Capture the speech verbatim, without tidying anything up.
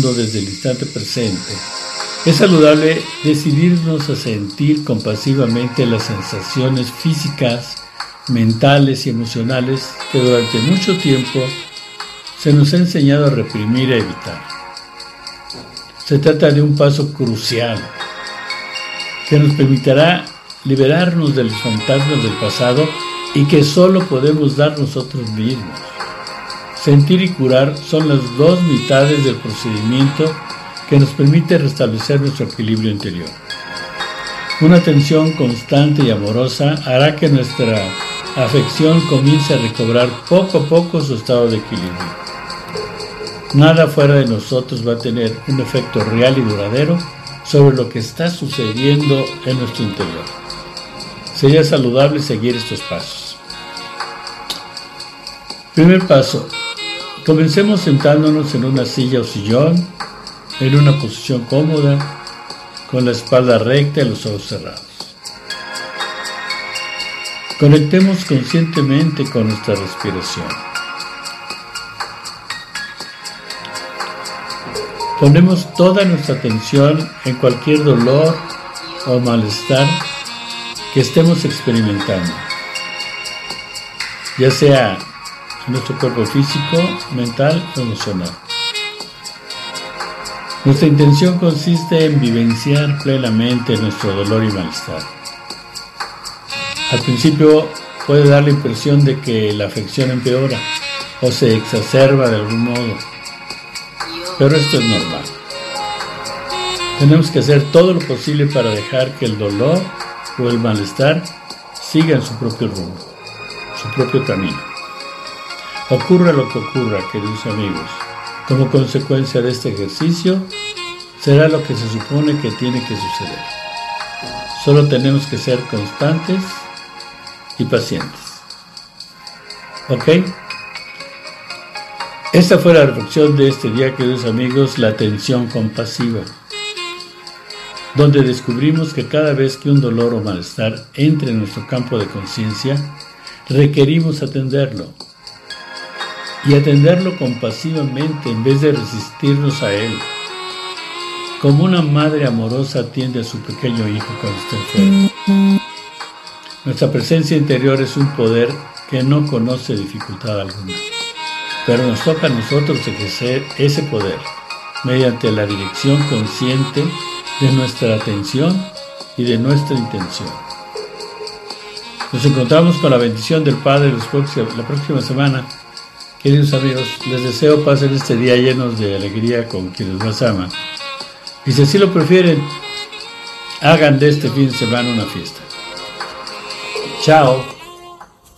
mundo desde el instante presente, es saludable decidirnos a sentir compasivamente las sensaciones físicas, mentales y emocionales que durante mucho tiempo se nos ha enseñado a reprimir e evitar. Se trata de un paso crucial que nos permitirá liberarnos de los fantasmas del pasado y que solo podemos dar nosotros mismos. Sentir y curar son las dos mitades del procedimiento que nos permite restablecer nuestro equilibrio interior. Una atención constante y amorosa hará que nuestra afección comience a recobrar poco a poco su estado de equilibrio. Nada fuera de nosotros va a tener un efecto real y duradero sobre lo que está sucediendo en nuestro interior. Sería saludable seguir estos pasos. Primer paso. Comencemos sentándonos en una silla o sillón, en una posición cómoda, con la espalda recta y los ojos cerrados. Conectemos conscientemente con nuestra respiración. Ponemos toda nuestra atención en cualquier dolor o malestar que estemos experimentando, ya sea en nuestro cuerpo físico, mental o emocional. Nuestra intención consiste en vivenciar plenamente nuestro dolor y malestar. Al principio puede dar la impresión de que la afección empeora o se exacerba de algún modo, pero esto es normal. Tenemos que hacer todo lo posible para dejar que el dolor o el malestar siga en su propio rumbo, su propio camino. Ocurra lo que ocurra, queridos amigos, como consecuencia de este ejercicio, será lo que se supone que tiene que suceder. Solo tenemos que ser constantes y pacientes. ¿Ok? Esta fue la reflexión de este día, queridos amigos, la atención compasiva, donde descubrimos que cada vez que un dolor o malestar entre en nuestro campo de conciencia, requerimos atenderlo. Y atenderlo compasivamente en vez de resistirnos a él, como una madre amorosa atiende a su pequeño hijo cuando está enfermo. Nuestra presencia interior es un poder que no conoce dificultad alguna, pero nos toca a nosotros ejercer ese poder mediante la dirección consciente de nuestra atención y de nuestra intención. Nos encontramos con la bendición del Padre la próxima semana. Queridos amigos, les deseo pasen este día llenos de alegría con quienes más aman. Y si así lo prefieren, hagan de este fin de semana una fiesta. Chao.